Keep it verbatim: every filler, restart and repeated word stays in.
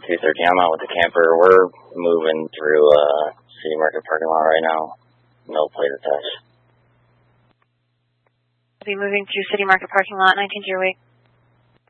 two thirteen. I'm out with the camper. We're moving through uh, City Market parking lot right now. No plate attached. We'll be moving through City Market parking lot, nineteen zero eight.